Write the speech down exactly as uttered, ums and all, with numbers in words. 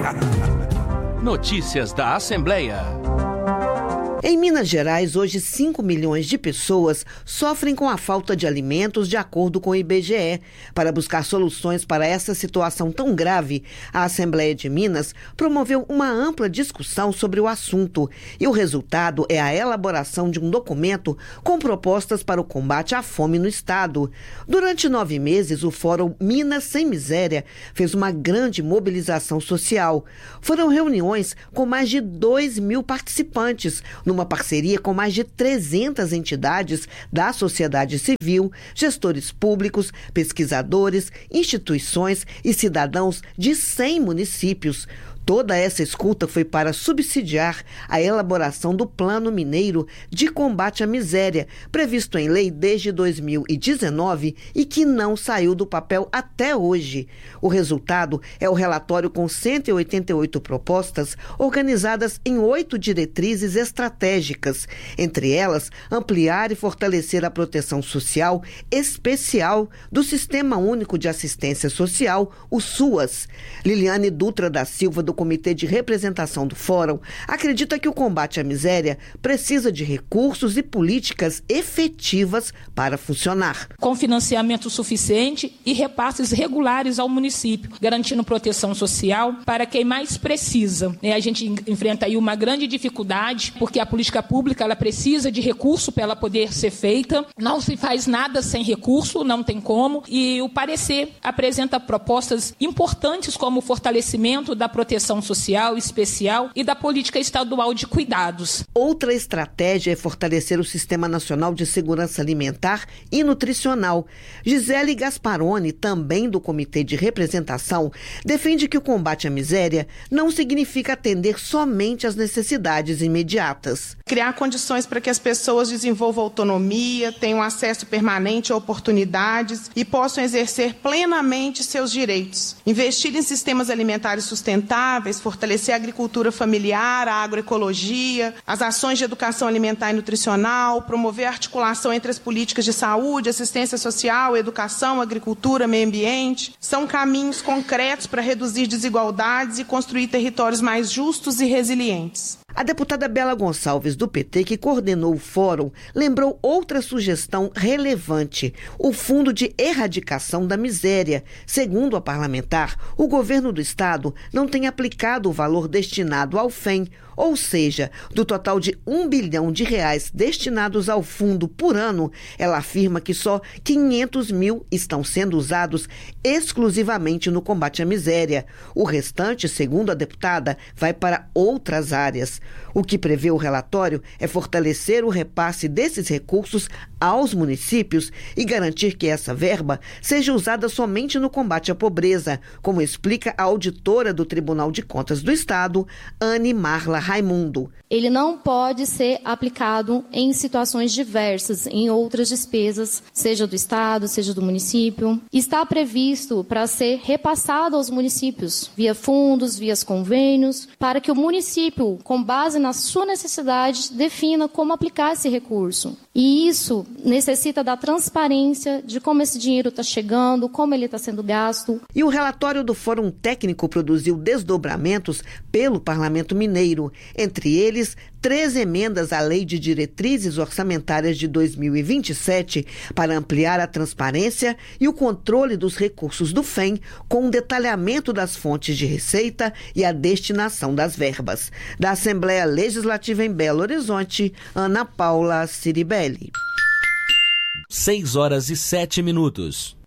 Notícias da Assembleia. Em Minas Gerais, hoje cinco milhões de pessoas sofrem com a falta de alimentos, de acordo com o I B G E. Para buscar soluções para essa situação tão grave, a Assembleia de Minas promoveu uma ampla discussão sobre o assunto. E o resultado é a elaboração de um documento com propostas para o combate à fome no estado. Durante nove meses, o Fórum Minas Sem Miséria fez uma grande mobilização social. Foram reuniões com mais de dois mil participantes, numa parceria com mais de trezentas entidades da sociedade civil, gestores públicos, pesquisadores, instituições e cidadãos de cem municípios. Toda essa escuta foi para subsidiar a elaboração do Plano Mineiro de Combate à Miséria, previsto em lei desde dois mil e dezenove e que não saiu do papel até hoje. O resultado é o relatório com cento e oitenta e oito propostas organizadas em oito diretrizes estratégicas, entre elas ampliar e fortalecer a proteção social especial do Sistema Único de Assistência Social, o SUAS. Liliane Dutra da Silva, do Comitê de Representação do Fórum, acredita que o combate à miséria precisa de recursos e políticas efetivas para funcionar. Com financiamento suficiente e repasses regulares ao município, garantindo proteção social para quem mais precisa. A gente enfrenta aí uma grande dificuldade, porque a política pública ela precisa de recurso para ela poder ser feita. Não se faz nada sem recurso, não tem como. E o parecer apresenta propostas importantes como o fortalecimento da proteção social especial e da política estadual de cuidados. Outra estratégia é fortalecer o Sistema Nacional de Segurança Alimentar e Nutricional. Gisele Gasparoni, também do Comitê de Representação, defende que o combate à miséria não significa atender somente às necessidades imediatas. Criar condições para que as pessoas desenvolvam autonomia, tenham acesso permanente a oportunidades e possam exercer plenamente seus direitos. Investir em sistemas alimentares sustentáveis, fortalecer a agricultura familiar, a agroecologia, as ações de educação alimentar e nutricional, promover a articulação entre as políticas de saúde, assistência social, educação, agricultura, meio ambiente, são caminhos concretos para reduzir desigualdades e construir territórios mais justos e resilientes. A deputada Bela Gonçalves, do P T, que coordenou o fórum, lembrou outra sugestão relevante: o Fundo de Erradicação da Miséria. Segundo a parlamentar, o governo do estado não tem aplicado o valor destinado ao F E M, ou seja, do total de um bilhão de reais destinados ao fundo por ano, ela afirma que só quinhentos mil estão sendo usados exclusivamente no combate à miséria. O restante, segundo a deputada, vai para outras áreas. O que prevê o relatório é fortalecer o repasse desses recursos aos municípios e garantir que essa verba seja usada somente no combate à pobreza, como explica a auditora do Tribunal de Contas do Estado, Anne Marla Raimundo. Ele não pode ser aplicado em situações diversas, em outras despesas, seja do Estado, seja do município. Está previsto para ser repassado aos municípios, via fundos, via convênios, para que o município, com base na sua necessidade, defina como aplicar esse recurso. E isso necessita da transparência de como esse dinheiro está chegando, como ele está sendo gasto. E o relatório do Fórum Técnico produziu desdobramentos pelo Parlamento Mineiro, entre eles três emendas à Lei de Diretrizes Orçamentárias de dois mil e vinte e sete para ampliar a transparência e o controle dos recursos do F E M, com um detalhamento das fontes de receita e a destinação das verbas. Da Assembleia Legislativa em Belo Horizonte, Ana Paula Ciribelli. seis horas e sete minutos.